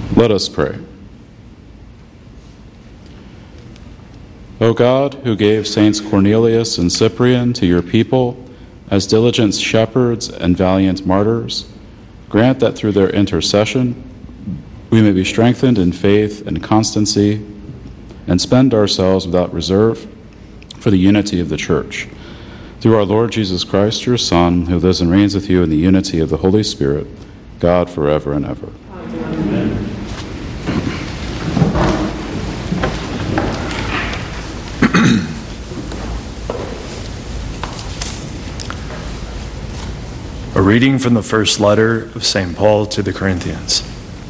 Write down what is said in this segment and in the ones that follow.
Let us pray. O God, who gave Saints Cornelius and Cyprian to your people as diligent shepherds and valiant martyrs, grant that through their intercession we may be strengthened in faith and constancy and spend ourselves without reserve for the unity of the Church. Through our Lord Jesus Christ, your Son, who lives and reigns with you in the unity of the Holy Spirit, God forever and ever. Amen. A reading from the first letter of St. Paul to the Corinthians.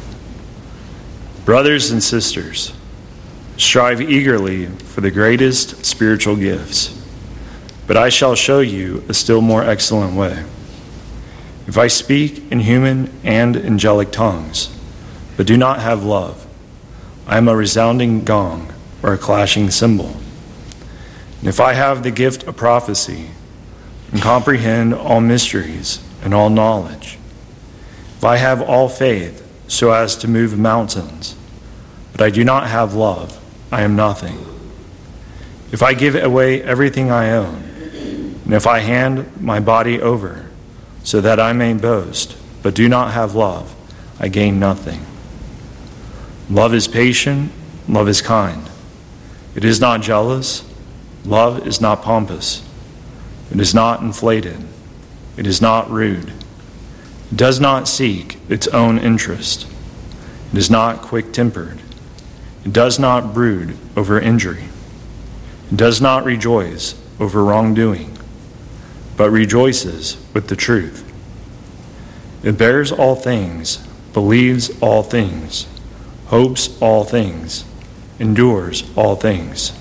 Brothers and sisters, strive eagerly for the greatest spiritual gifts, but I shall show you a still more excellent way. If I speak in human and angelic tongues, but do not have love, I am a resounding gong or a clashing cymbal. And if I have the gift of prophecy and comprehend all mysteries and all knowledge, if I have all faith so as to move mountains, but I do not have love, I am nothing. If I give away everything I own, and if I hand my body over so that I may boast, but do not have love, I gain nothing. Love is patient, love is kind. It is not jealous, love is not pompous. It is not inflated, it is not rude. It does not seek its own interest. It is not quick-tempered. It does not brood over injury. It does not rejoice over wrongdoing, but rejoices with the truth. It bears all things, believes all things, hopes all things, endures all things.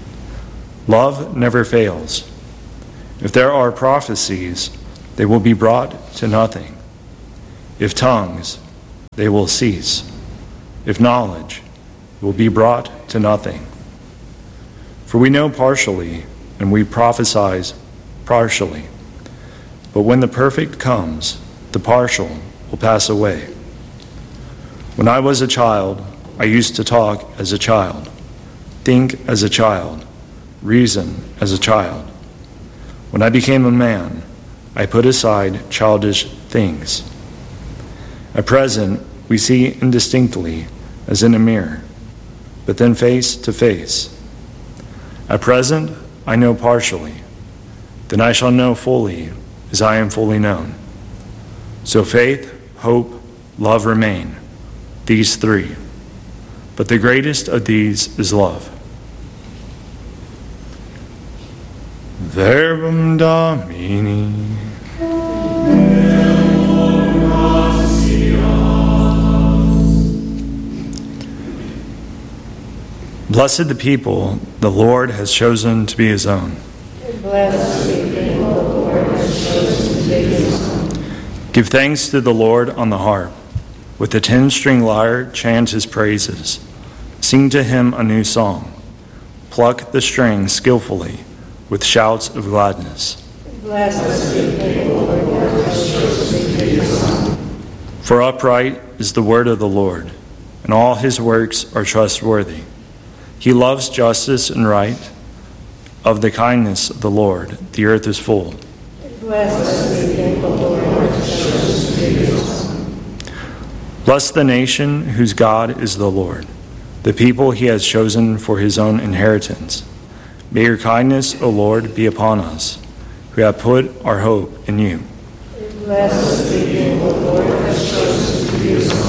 Love never fails. If there are prophecies, they will be brought to nothing. If tongues, they will cease. If knowledge, it will be brought to nothing. For we know partially, and we prophesy partially. But when the perfect comes, the partial will pass away. When I was a child, I used to talk as a child, think as a child, reason as a child. When I became a man, I put aside childish things. At present, we see indistinctly as in a mirror, but then face to face. At present, I know partially. Then I shall know fully as I am fully known. So faith, hope, love remain, these three. But the greatest of these is love. Verbum Domini. Blessed the people the Lord has chosen to be his own. Blessed the people the Lord has chosen to be his own. Give thanks to the Lord on the harp. With the 10-string lyre, chant his praises. Sing to him a new song. Pluck the strings skillfully with shouts of gladness. Blessed the people the Lord has chosen to be his own. For upright is the word of the Lord, and all his works are trustworthy. He loves justice and right. Of the kindness of the Lord, the earth is full. Blessed the people the Lord has chosen to be his own. Bless the nation whose God is the Lord, the people he has chosen for his own inheritance. May your kindness, O Lord, be upon us, who have put our hope in you. Blessed the people the Lord has chosen to be his own.